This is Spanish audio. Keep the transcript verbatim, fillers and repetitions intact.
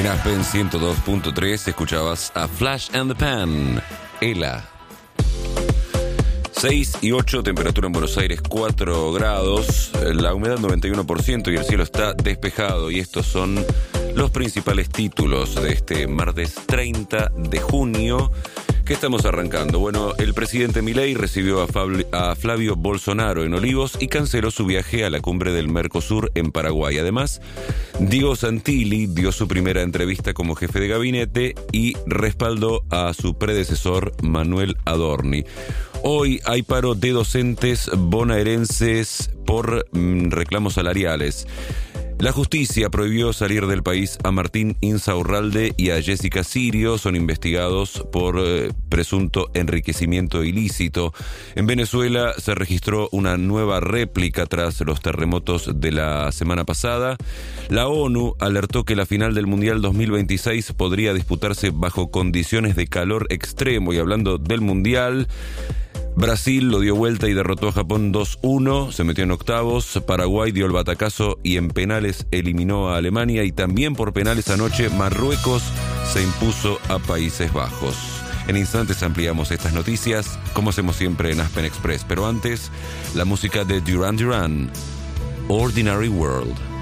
En Aspen ciento dos punto tres escuchabas a Flash and the Pan, Ela. seis y ocho, temperatura en Buenos Aires cuatro grados, la humedad noventa y uno por ciento y el cielo está despejado. Y estos son los principales títulos de este martes treinta de junio que estamos arrancando. Bueno, el presidente Milei recibió a, Fabli- a Flavio Bolsonaro en Olivos y canceló su viaje a la cumbre del Mercosur en Paraguay. Además, Diego Santilli dio su primera entrevista como jefe de gabinete y respaldó a su predecesor Manuel Adorni. Hoy hay paro de docentes bonaerenses por mm, reclamos salariales. La justicia prohibió salir del país a Martín Insaurralde y a Jessica Sirio. Son investigados por eh, presunto enriquecimiento ilícito. En Venezuela se registró una nueva réplica tras los terremotos de la semana pasada. La ONU alertó que la final del Mundial dos mil veintiséis podría disputarse bajo condiciones de calor extremo. Y hablando del Mundial, Brasil lo dio vuelta y derrotó a Japón dos uno, se metió en octavos. Paraguay dio el batacazo y en penales eliminó a Alemania. Y también por penales anoche Marruecos se impuso a Países Bajos. En instantes ampliamos estas noticias, como hacemos siempre en Aspen Express. Pero antes, la música de Duran Duran, Ordinary World.